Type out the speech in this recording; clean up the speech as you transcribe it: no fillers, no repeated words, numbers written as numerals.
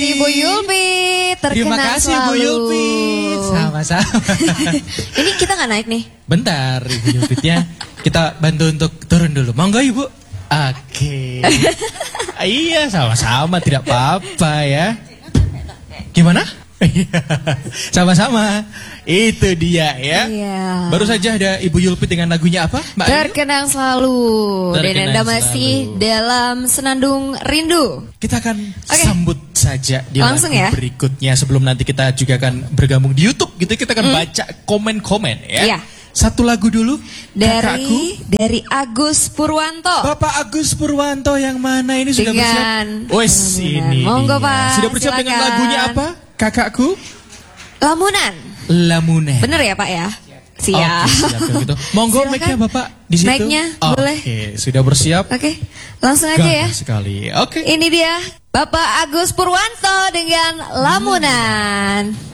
Ibu Yulpi. Terima kasih selalu. Bu Yulpi. Sama-sama. Ini kita nggak naik nih. Bentar Ibu Yulpitnya. Kita bantu untuk turun dulu. Monggo Ibu. Oke. Iya, sama-sama, tidak apa-apa ya. Gimana? Sama-sama. Itu dia ya. Iya. Baru saja ada Ibu Yulpi dengan lagunya apa, Mbak Ayu? Terkenang selalu. Dan Anda masih dalam Senandung Rindu. Kita akan sambut saja di langsung lagu ya berikutnya. Sebelum nanti kita juga akan bergabung di YouTube gitu. Kita akan baca komen-komen ya. Iya. Satu lagu dulu dari Agus Purwanto. Bapak Agus Purwanto yang mana ini sudah bersiap? Wes ini. Monggo Pak. Sudah bersiap silakan. dengan lagunya apa? Kakakku? Lamunan. Lamunan. Bener ya Pak ya? Siap. Oke, siap gitu. Monggo mic-nya Bapak di situ. Mic-nya boleh. Oke, sudah bersiap. Oke. Langsung aja ya. Sekali. Oke. Ini dia Bapak Agus Purwanto dengan Lamunan.